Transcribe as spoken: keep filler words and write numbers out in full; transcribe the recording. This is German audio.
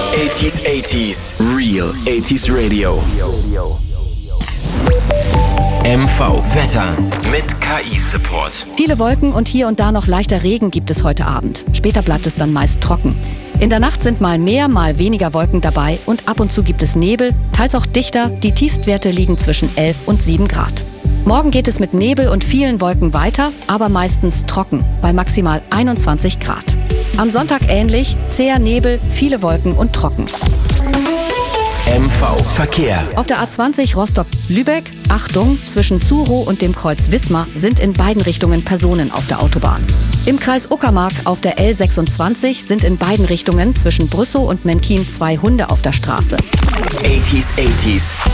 achtziger, achtziger, Real achtziger Radio. M V Wetter mit K I-Support. Viele Wolken und hier und da noch leichter Regen gibt es heute Abend. Später bleibt es dann meist trocken. In der Nacht sind mal mehr, mal weniger Wolken dabei und ab und zu gibt es Nebel, teils auch dichter. Die Tiefstwerte liegen zwischen elf und sieben Grad. Morgen geht es mit Nebel und vielen Wolken weiter, aber meistens trocken, bei maximal einundzwanzig Grad. Am Sonntag ähnlich, zäher Nebel, viele Wolken und trocken. M V Verkehr. Auf der A zwanzig Rostock-Lübeck, Achtung, zwischen Zurow und dem Kreuz Wismar sind in beiden Richtungen Personen auf der Autobahn. Im Kreis Uckermark auf der L sechsundzwanzig sind in beiden Richtungen zwischen Brüssow und Menkin zwei Hunde auf der Straße. achtziger, achtziger